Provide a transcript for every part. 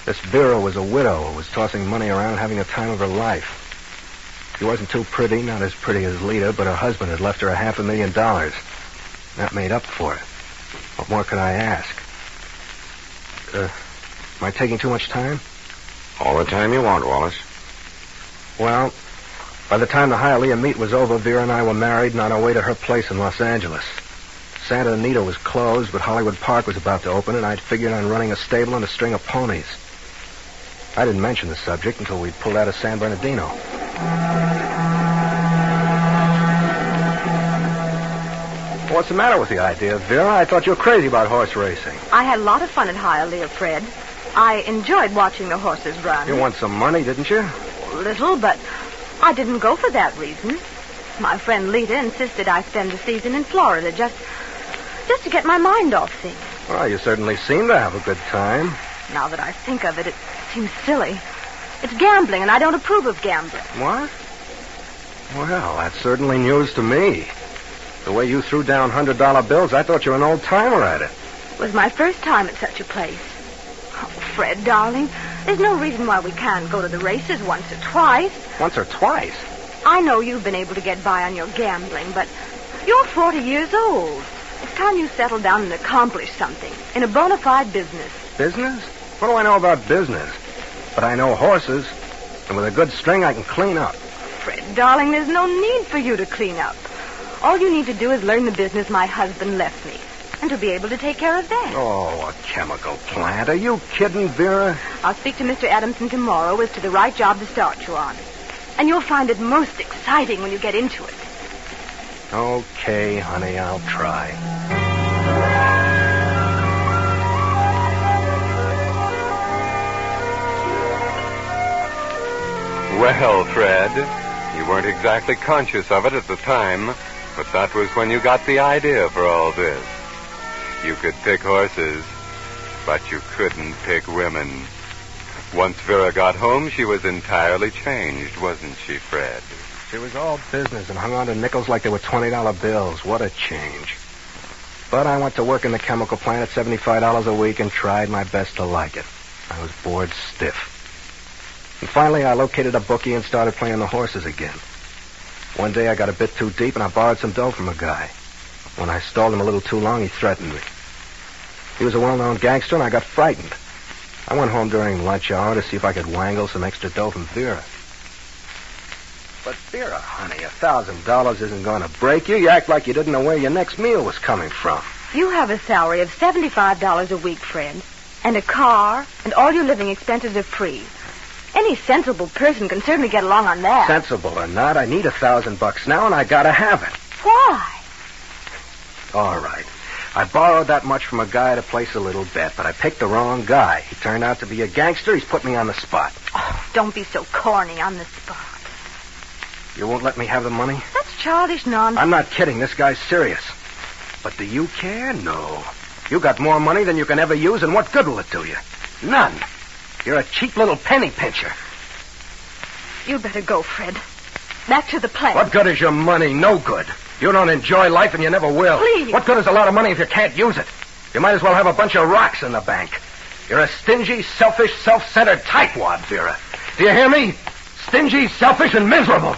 This Vera was a widow who was tossing money around and having the time of her life. She wasn't too pretty, not as pretty as Lita, but her husband had left her $500,000. That made up for it. What more could I ask? Am I taking too much time? All the time you want, Wallace. Well, by the time the Hialeah meet was over, Vera and I were married and on our way to her place in Los Angeles. Santa Anita was closed, but Hollywood Park was about to open, and I'd figured on running a stable and a string of ponies. I didn't mention the subject until we'd pulled out of San Bernardino. What's the matter with the idea, Vera? I thought you were crazy about horse racing. I had a lot of fun at Hialeah, Fred. I enjoyed watching the horses run. You won some money, didn't you? Little, but I didn't go for that reason. My friend Lita insisted I spend the season in Florida just to get my mind off things. Well, you certainly seem to have a good time. Now that I think of it, it seems silly. It's gambling, and I don't approve of gambling. What? Well, that's certainly news to me. The way you threw down $100 bills, I thought you were an old-timer at it. It was my first time at such a place. Oh, Fred, darling, there's no reason why we can't go to the races once or twice. Once or twice? I know you've been able to get by on your gambling, but you're 40 years old. It's time you settled down and accomplished something in a bona fide business. Business? What do I know about business? But I know horses, and with a good string, I can clean up. Fred, darling, there's no need for you to clean up. All you need to do is learn the business my husband left me, and to be able to take care of that. Oh, a chemical plant. Are you kidding, Vera? I'll speak to Mr. Adamson tomorrow as to the right job to start you on. And you'll find it most exciting when you get into it. Okay, honey, I'll try. Well, Fred, you weren't exactly conscious of it at the time, but that was when you got the idea for all this. You could pick horses, but you couldn't pick women. Once Vera got home, she was entirely changed, wasn't she, Fred? She was all business and hung on to nickels like they were $20 bills. What a change. But I went to work in the chemical plant at $75 a week and tried my best to like it. I was bored stiff. And finally, I located a bookie and started playing the horses again. One day, I got a bit too deep, and I borrowed some dough from a guy. When I stalled him a little too long, he threatened me. He was a well-known gangster, and I got frightened. I went home during lunch hour to see if I could wangle some extra dough from Vera. But Vera, honey, $1,000 isn't going to break you. You act like you didn't know where your next meal was coming from. You have a salary of $75 a week, Fred, and a car, and all your living expenses are free. Any sensible person can certainly get along on that. Sensible or not, I need $1,000 now, and I gotta have it. Why? All right. I borrowed that much from a guy to place a little bet, but I picked the wrong guy. He turned out to be a gangster. He's put me on the spot. Oh, don't be so corny on the spot. You won't let me have the money? That's childish nonsense. I'm not kidding. This guy's serious. But do you care? No. You got more money than you can ever use, and what good will it do you? None. You're a cheap little penny pincher. You'd better go, Fred. Back to the plant. What good is your money? No good. You don't enjoy life, and you never will. Please. What good is a lot of money if you can't use it? You might as well have a bunch of rocks in the bank. You're a stingy, selfish, self-centered tightwad, Vera. Do you hear me? Stingy, selfish, and miserable.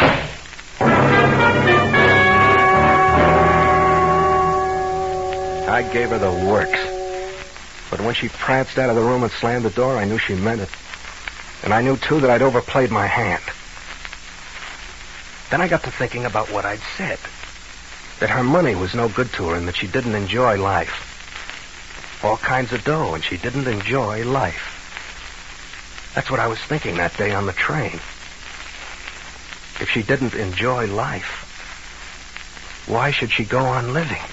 I gave her the works. But when she pranced out of the room and slammed the door, I knew she meant it. And I knew, too, that I'd overplayed my hand. Then I got to thinking about what I'd said. That her money was no good to her and that she didn't enjoy life. All kinds of dough, and she didn't enjoy life. That's what I was thinking that day on the train. If she didn't enjoy life, why should she go on living?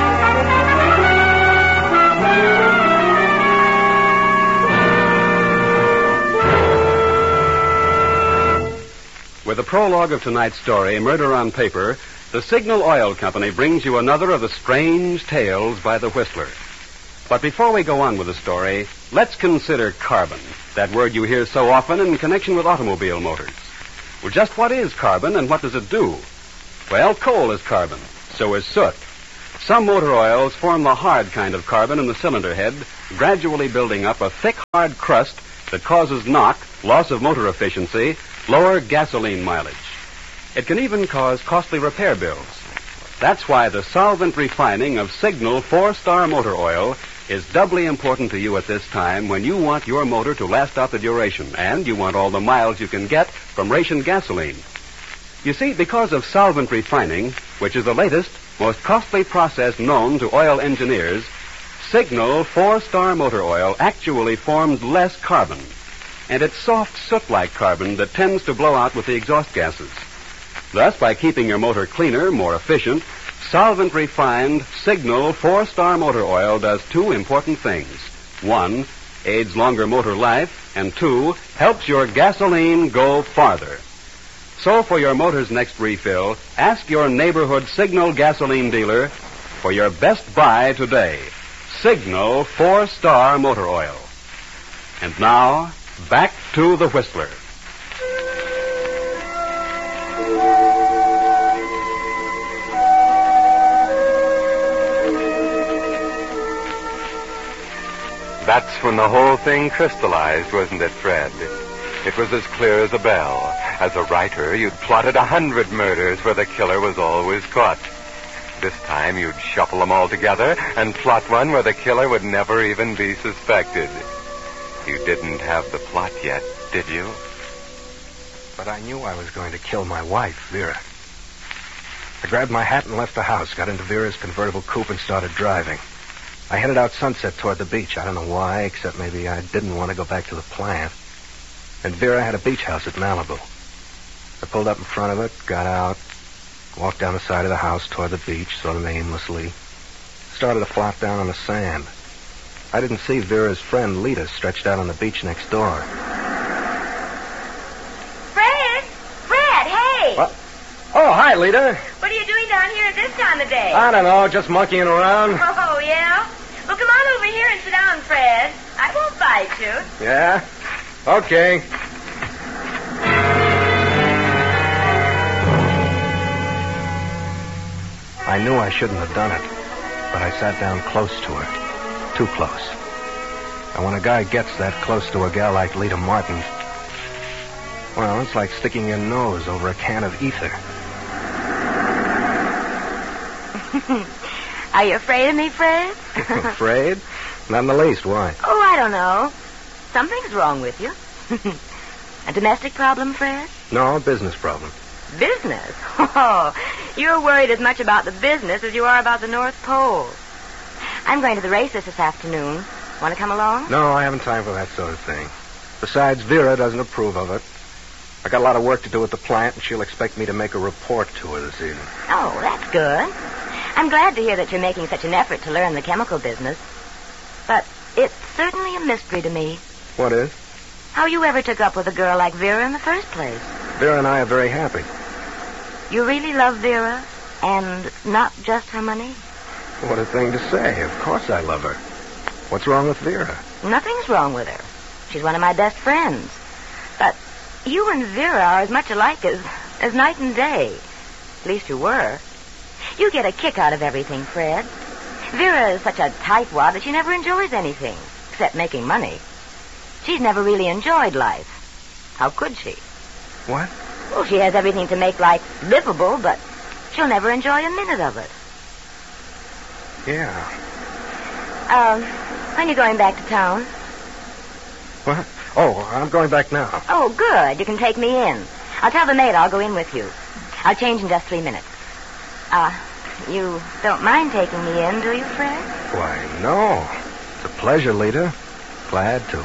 With the prologue of tonight's story, Murder on Paper, the Signal Oil Company brings you another of the strange tales by the Whistler. But before we go on with the story, let's consider carbon, that word you hear so often in connection with automobile motors. Well, just what is carbon and what does it do? Well, coal is carbon. So is soot. Some motor oils form the hard kind of carbon in the cylinder head, gradually building up a thick, hard crust that causes knock, loss of motor efficiency, lower gasoline mileage. It can even cause costly repair bills. That's why the solvent refining of Signal 4-Star Motor Oil is doubly important to you at this time when you want your motor to last out the duration and you want all the miles you can get from ration gasoline. You see, because of solvent refining, which is the latest, most costly process known to oil engineers, Signal 4-Star Motor Oil actually forms less carbon, and it's soft soot-like carbon that tends to blow out with the exhaust gases. Thus, by keeping your motor cleaner, more efficient, solvent-refined Signal 4-Star Motor Oil does two important things. One, aids longer motor life, and two, helps your gasoline go farther. So for your motor's next refill, ask your neighborhood Signal gasoline dealer for your best buy today. Signal 4-Star Motor Oil. And now, back to the Whistler. That's when the whole thing crystallized, wasn't it, Fred? It was as clear as a bell. As a writer, you'd plotted 100 murders where the killer was always caught. This time you'd shuffle them all together and plot one where the killer would never even be suspected. You didn't have the plot yet, did you? But I knew I was going to kill my wife, Vera. I grabbed my hat and left the house, got into Vera's convertible coupe and started driving. I headed out Sunset toward the beach. I don't know why, except maybe I didn't want to go back to the plant. And Vera had a beach house at Malibu. I pulled up in front of it, got out, walked down the side of the house toward the beach, sort of aimlessly. Started to flop down on the sand. I didn't see Vera's friend, Lita, stretched out on the beach next door. Fred! Fred, hey! What? Oh, hi, Lita. What are you doing down here at this time of day? I don't know, just monkeying around. Oh, yeah? Well, come on over here and sit down, Fred. I won't bite you. Yeah? Okay. I knew I shouldn't have done it, but I sat down close to her. Too close. And when a guy gets that close to a gal like Lita Martin, well, it's like sticking your nose over a can of ether. Are you afraid of me, Fred? Afraid? Not in the least. Why? Oh, I don't know. Something's wrong with you. A domestic problem, Fred? No, business problem. Business? Oh, you're worried as much about the business as you are about the North Pole. I'm going to the races this afternoon. Want to come along? No, I haven't time for that sort of thing. Besides, Vera doesn't approve of it. I got a lot of work to do at the plant, and she'll expect me to make a report to her this evening. Oh, that's good. I'm glad to hear that you're making such an effort to learn the chemical business. But it's certainly a mystery to me. What is? How you ever took up with a girl like Vera in the first place. Vera and I are very happy. You really love Vera, and not just her money? What a thing to say. Of course I love her. What's wrong with Vera? Nothing's wrong with her. She's one of my best friends. But you and Vera are as much alike as night and day. At least you were. You get a kick out of everything, Fred. Vera is such a tightwad that she never enjoys anything, except making money. She's never really enjoyed life. How could she? What? Well, she has everything to make life livable, but she'll never enjoy a minute of it. Yeah. When are you going back to town? What? Oh, I'm going back now. Oh, good. You can take me in. I'll tell the maid I'll go in with you. I'll change in just 3 minutes. You don't mind taking me in, do you, Fred? Why, no. It's a pleasure, Lita. Glad to.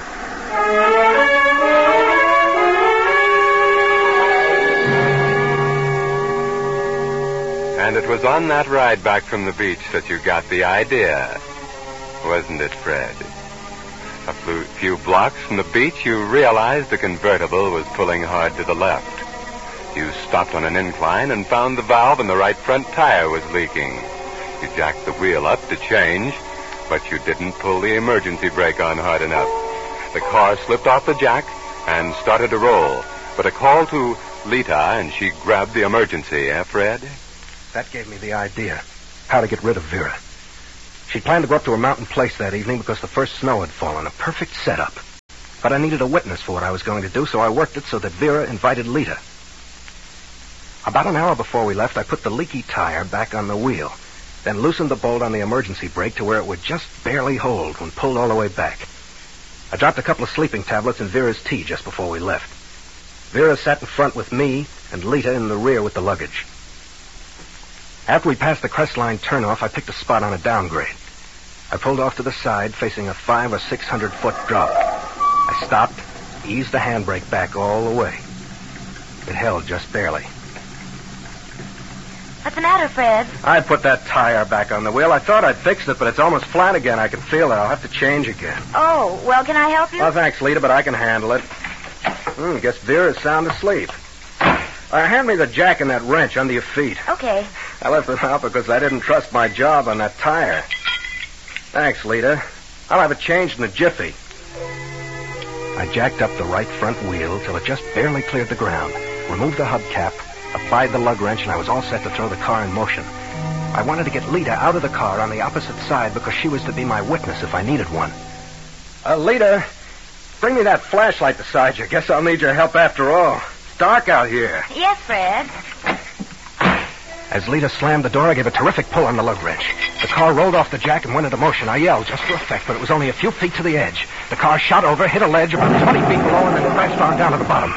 And it was on that ride back from the beach that you got the idea, wasn't it, Fred? A few blocks from the beach, you realized the convertible was pulling hard to the left. You stopped on an incline and found the valve in the right front tire was leaking. You jacked the wheel up to change, but you didn't pull the emergency brake on hard enough. The car slipped off the jack and started to roll. But a call to Lita, and she grabbed the emergency, Fred? That gave me the idea. how to get rid of Vera. She planned to go up to her mountain place that evening because the first snow had fallen. A perfect setup. But I needed a witness for what I was going to do, so I worked it so that Vera invited Lita. About an hour before we left, I put the leaky tire back on the wheel, then loosened the bolt on the emergency brake to where it would just barely hold when pulled all the way back. I dropped a couple of sleeping tablets in Vera's tea just before we left. Vera sat in front with me and Lita in the rear with the luggage. After we passed the Crestline turnoff, I picked a spot on a downgrade. I pulled off to the side, facing a 500 or 600 foot drop. I stopped, eased the handbrake back all the way. It held just barely. What's the matter, Fred? I put that tire back on the wheel. I thought I'd fixed it, but it's almost flat again. I can feel it. I'll have to change again. Oh, well, can I help you? Oh, thanks, Lita, but I can handle it. Guess Vera's sound asleep. Hand me the jack and that wrench under your feet. Okay. I left it out because I didn't trust my job on that tire. Thanks, Lita. I'll have it changed in a jiffy. I jacked up the right front wheel till it just barely cleared the ground, removed the hubcap, applied the lug wrench, and I was all set to throw the car in motion. I wanted to get Lita out of the car on the opposite side because she was to be my witness if I needed one. Lita, bring me that flashlight beside you. Guess I'll need your help after all. It's dark out here. Yes, Fred. As Lita slammed the door, I gave a terrific pull on the lug wrench. The car rolled off the jack and went into motion. I yelled just for effect, but it was only a few feet to the edge. The car shot over, hit a ledge about 20 feet below, and then crashed on down to the bottom.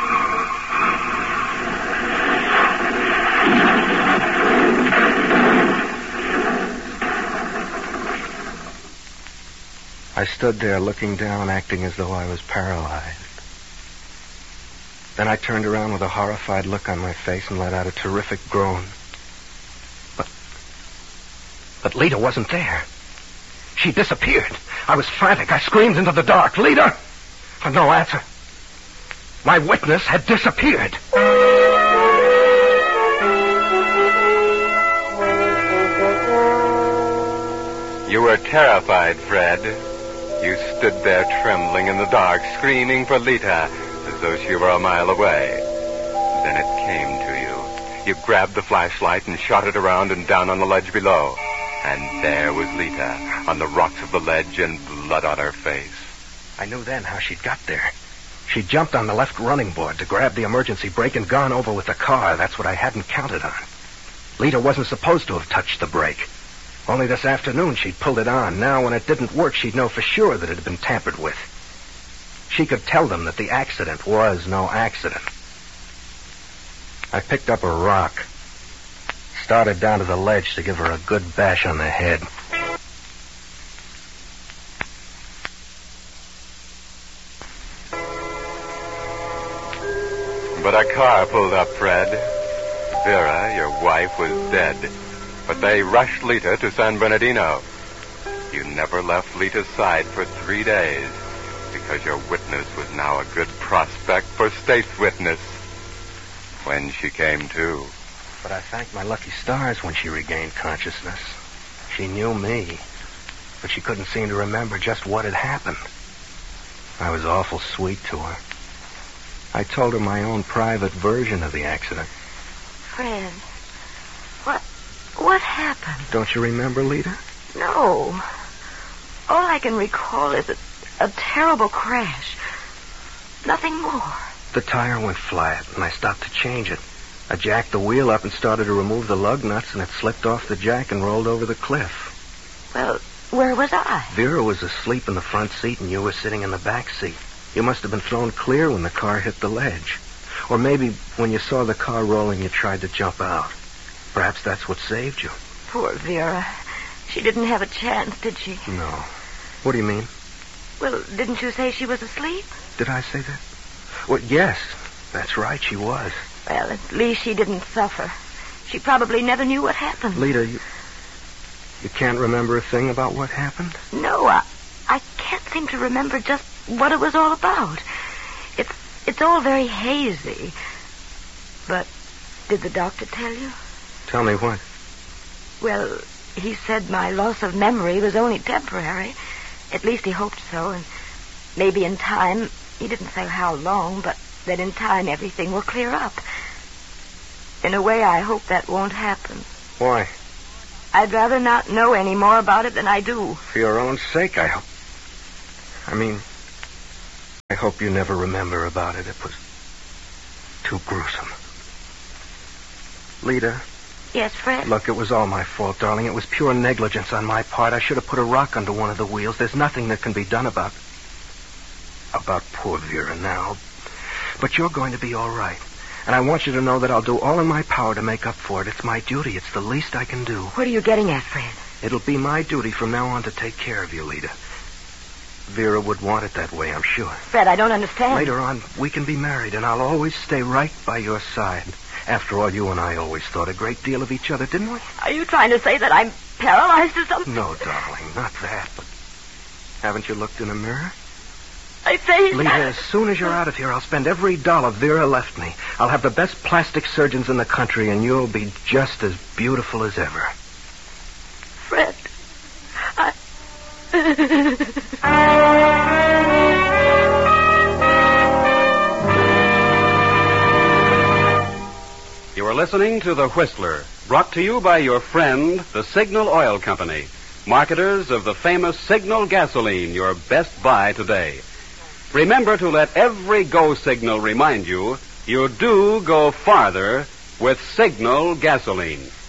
I stood there looking down, acting as though I was paralyzed. Then I turned around with a horrified look on my face and let out a terrific groan. But Lita wasn't there. She disappeared. I was frantic. I screamed into the dark, "Lita!" But no answer. My witness had disappeared. You were terrified, Fred. You stood there trembling in the dark, screaming for Lita, as though she were a mile away. Then it came to you. You grabbed the flashlight and shot it around and down on the ledge below. And there was Lita, on the rocks of the ledge and blood on her face. I knew then how she'd got there. She jumped on the left running board to grab the emergency brake and gone over with the car. That's what I hadn't counted on. Lita wasn't supposed to have touched the brake. Only this afternoon she'd pulled it on. Now, when it didn't work, she'd know for sure that it had been tampered with. She could tell them that the accident was no accident. I picked up a rock, started down to the ledge to give her a good bash on the head. But a car pulled up, Fred. Vera, your wife, was dead. But they rushed Lita to San Bernardino. You never left Lita's side for 3 days because your witness was now a good prospect for state's witness when she came to. But I thanked my lucky stars when she regained consciousness. She knew me, but she couldn't seem to remember just what had happened. I was awful sweet to her. I told her my own private version of the accident. Fred, what happened? Don't you remember, Lita? No. All I can recall is a terrible crash. Nothing more. The tire went flat, and I stopped to change it. I jacked the wheel up and started to remove the lug nuts, and it slipped off the jack and rolled over the cliff. Well, where was I? Vera was asleep in the front seat, and you were sitting in the back seat. You must have been thrown clear when the car hit the ledge. Or maybe when you saw the car rolling, you tried to jump out. Perhaps that's what saved you. Poor Vera. She didn't have a chance, did she? No. What do you mean? Well, didn't you say she was asleep? Did I say that? Well, yes. That's right, she was. Well, at least she didn't suffer. She probably never knew what happened. Lita, you can't remember a thing about what happened? No, I can't seem to remember just what it was all about. It's all very hazy. But did the doctor tell you? Tell me what? Well, he said my loss of memory was only temporary. At least he hoped so, and maybe in time, he didn't say how long, but that in time everything will clear up. In a way, I hope that won't happen. Why? I'd rather not know any more about it than I do. For your own sake, I hope. I hope you never remember about it. It was too gruesome. Lita. Yes, Fred? Look, it was all my fault, darling. It was pure negligence on my part. I should have put a rock under one of the wheels. There's nothing that can be done about poor Vera now. But you're going to be all right. And I want you to know that I'll do all in my power to make up for it. It's my duty. It's the least I can do. What are you getting at, Fred? It'll be my duty from now on to take care of you, Lita. Vera would want it that way, I'm sure. Fred, I don't understand. Later on, we can be married, and I'll always stay right by your side. After all, you and I always thought a great deal of each other, didn't we? Are you trying to say that I'm paralyzed or something? No, darling, not that, but haven't you looked in a mirror? I say... Lita, as soon as you're out of here, I'll spend every dollar Vera left me. I'll have the best plastic surgeons in the country, and you'll be just as beautiful as ever. Fred, You are listening to The Whistler, brought to you by your friend, the Signal Oil Company, marketers of the famous Signal gasoline, your best buy today. Remember to let every go signal remind you do go farther with Signal gasoline.